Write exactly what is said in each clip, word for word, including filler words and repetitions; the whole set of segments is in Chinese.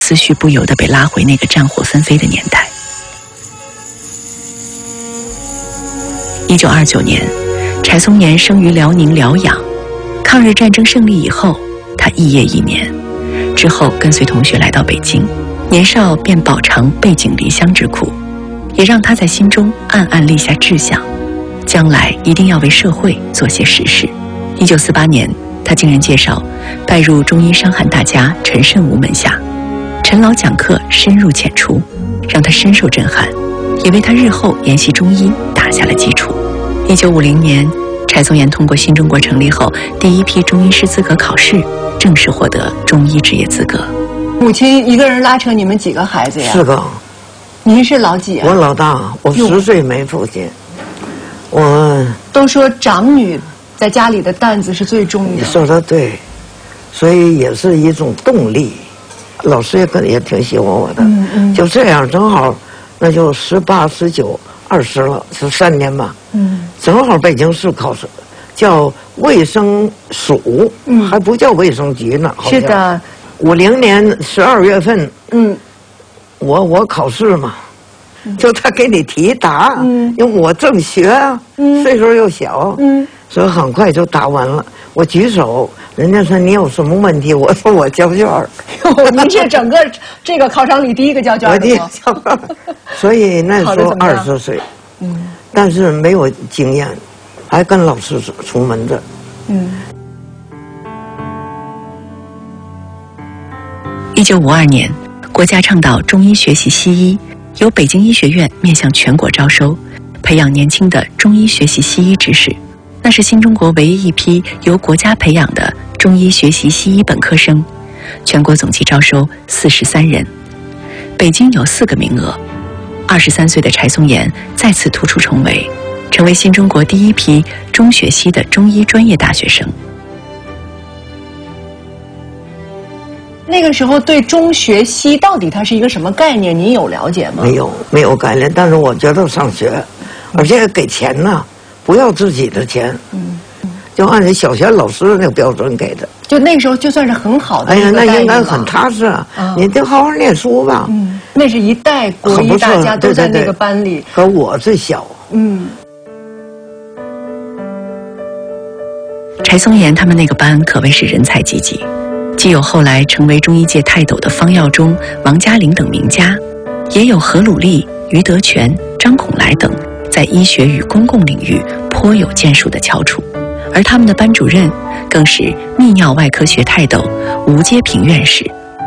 思绪不由得被拉回那个战火纷飞的年代。一九二九年，柴松岩生于辽宁辽阳。抗日战争胜利以后，他肄业一年，之后跟随同学来到北京，年少便饱尝背井离乡之苦，也让他在心中暗暗立下志向，将来一定要为社会做些实事。一九四八年，他经人介绍，拜入中医伤寒大家陈慎吾门下，陈老讲课深入浅出，让他深受震撼，也为他日后研习中医打下了基础。一九五零年，柴松岩通过新中国成立后第一批中医师资格考试，正式获得中医职业资格。 母亲一个人拉扯你们几个孩子呀？ 四个。 您是老几啊？ 我老大，我十岁没父亲。我都说长女在家里的担子是最重的。 你说的对，所以也是一种动力。老师也跟也挺喜欢我的，嗯嗯，就这样正好，那就十八、十九、二十了，十三年吧。嗯，正好北京市考试，叫卫生署，嗯，还不叫卫生局呢。 是的， 五零年十二月份，嗯，我我考试嘛，就他给你题答，嗯，因为我正学啊，嗯，岁数又小，嗯，所以很快就答完了。我举手，人家说你有什么问题？我说我交卷儿。 您是整个这个考场里第一个交卷的吗？ 我第一个交卷，所以那时候二十岁，嗯，但是没有经验，还跟老师出门的，嗯。 一九五二年，国家倡导中医学习西医，由北京医学院面向全国招收，培养年轻的中医学习西医知识。那是新中国唯一一批由国家培养的中医学习西医本科生，全国总计招收四十三人，北京有四个名额。二十三岁的柴松岩再次突出重围，成为新中国第一批中学西的中医专业大学生。 那个时候对中学西到底它是一个什么概念？您有了解吗？ 没有，没有概念。但是我觉得上学，而且给钱呢。不要自己的钱，嗯，就按照小学老师那个标准给的。 就那时候就算是很好的， 哎呀，那应该很踏实啊！嗯、你得好好念书吧。 嗯，那是一代国医大家都在那个班里。 可我最小。嗯。 柴松岩他们那个班可谓是人才济济，既有后来成为中医界泰斗的方耀忠、王嘉龄等名家，也有何鲁丽、余德全、张孔来等。在医学与公共领域颇有建树的翘楚，而他们的班主任更是泌尿外科学泰斗吴阶平院士。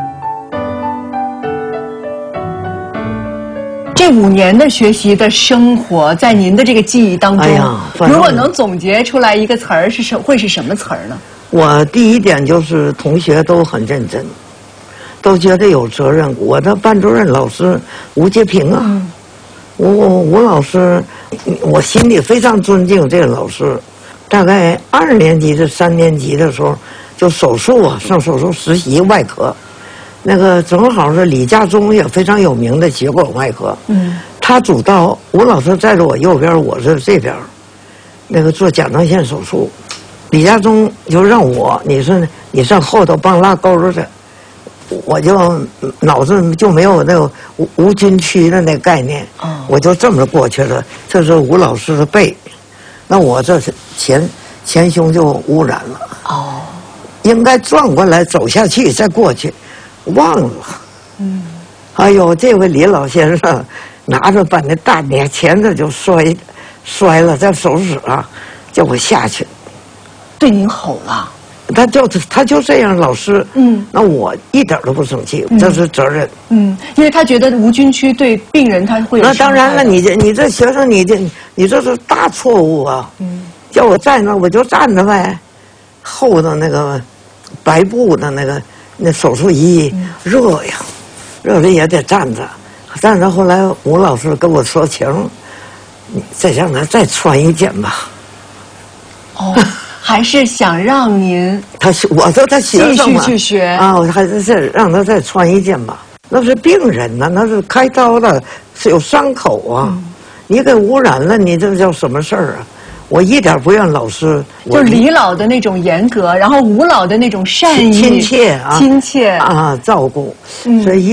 这五年的学习的生活，在您的这个记忆当中，哎、如果能总结出来一个词儿，是什会是什么词儿呢？ 我第一点就是同学都很认真，都觉得有责任。我的班主任老师吴阶平啊。嗯吴吴老师，我心里非常尊敬这个老师。大概二年级的三年级的时候，就手术啊，上手术实习外科，那个正好是李家忠也非常有名的血管外科。嗯，他主刀，吴老师在着我右边，我是这边，那个做甲状腺手术，李家忠就让我，你说你上后头帮拉钩去。我就脑子就没有那个无无菌区的那概念，我就这么过去了。这是吴老师的背，那我这是前前胸就污染了。哦，应该转过来走下去再过去，忘了。嗯，哎呦，这位李老先生拿着把那大镊钳子就摔摔了，在手指啊，叫我下去。 对您吼了。 他就他就这样，老师，嗯，那我一点都不生气，这是责任， 嗯，因为他觉得无菌区对病人他会有。 那当然了，你这你这学生，你这你这是大错误啊！嗯，叫我站那我就站着呗，厚的那个白布的那个那手术仪，嗯、热呀，热了也得站着，站着。后来吴老师跟我说情，你再让他再穿一件吧。 哦。还是想让您他我说他学生嘛继续去学啊，我还是再让他再穿一件吧。那是病人呐，那是开刀的，是有伤口啊。嗯、你给污染了，你这叫什么事儿啊？我一点不让老师， 就李老的那种严格，然后吴老的那种善意、 亲切啊， 亲切啊，照顾，嗯、所以。